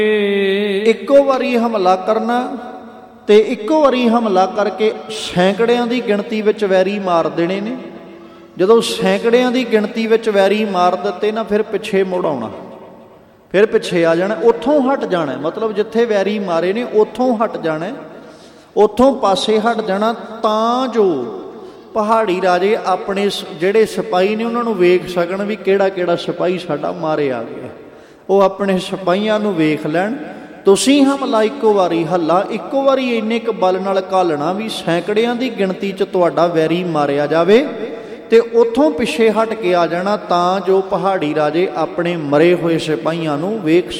ਇੱਕੋ ਵਾਰੀ ਹਮਲਾ ਕਰਨਾ ਤੇ ਇੱਕੋ ਵਾਰੀ ਹਮਲਾ ਕਰਕੇ ਸੈਂਕੜਿਆਂ ਦੀ ਗਿਣਤੀ ਵਿੱਚ ਵੈਰੀ ਮਾਰ ਦੇਣੇ ਨੇ। ਜਦੋਂ ਸੈਂਕੜਿਆਂ ਦੀ ਗਿਣਤੀ ਵਿੱਚ ਵੈਰੀ ਮਾਰ ਦਿੱਤੇ ਨਾ, ਫਿਰ ਪਿੱਛੇ ਮੁੜ ਆਉਣਾ, ਫਿਰ ਪਿੱਛੇ ਆ ਜਾਣਾ, ਉੱਥੋਂ ਹਟ ਜਾਣਾ। ਮਤਲਬ ਜਿੱਥੇ ਵੈਰੀ ਮਾਰੇ ਨੇ ਉੱਥੋਂ ਹਟ ਜਾਣਾ, ਉੱਥੋਂ ਪਾਸੇ ਹਟ ਜਾਣਾ, ਤਾਂ ਜੋ ਪਹਾੜੀ ਰਾਜੇ ਆਪਣੇ ਜਿਹੜੇ ਸਿਪਾਹੀ ਨੇ ਉਹਨਾਂ ਨੂੰ ਵੇਖ ਸਕਣ ਵੀ ਕਿਹੜਾ ਕਿਹੜਾ ਸਿਪਾਹੀ ਸਾਡਾ ਮਾਰੇ ਆ ਗਿਆ। ਉਹ ਆਪਣੇ ਸਿਪਾਹੀਆਂ ਨੂੰ ਵੇਖ ਲੈਣ। ਤੁਸੀਂ ਹਮਲਾ ਇੱਕੋ ਵਾਰੀ, ਹੱਲਾ ਇੱਕੋ ਵਾਰੀ ਇੰਨੇ ਕੁ ਬਲ ਨਾਲ ਘਾਲਣਾ ਵੀ ਸੈਂਕੜਿਆਂ ਦੀ ਗਿਣਤੀ 'ਚ ਤੁਹਾਡਾ ਵੈਰੀ ਮਾਰਿਆ ਜਾਵੇ ਤੇ ਉੱਥੋਂ ਪਿੱਛੇ ਹਟ ਕੇ ਆ ਜਾਣਾ, ਤਾਂ ਜੋ ਪਹਾੜੀ ਰਾਜੇ ਆਪਣੇ ਮਰੇ ਹੋਏ ਸਿਪਾਹੀਆਂ ਨੂੰ ਵੇਖ